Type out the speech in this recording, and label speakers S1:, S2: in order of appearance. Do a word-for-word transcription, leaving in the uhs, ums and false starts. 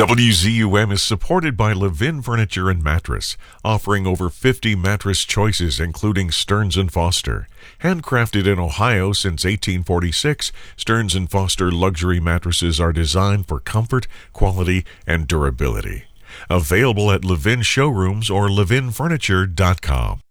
S1: W Z U M is supported by Levin Furniture and Mattress, offering over fifty mattress choices including Stearns and Foster. Handcrafted in Ohio since eighteen forty-six, Stearns and Foster luxury mattresses are designed for comfort, quality, and durability. Available at Levin showrooms or levin furniture dot com.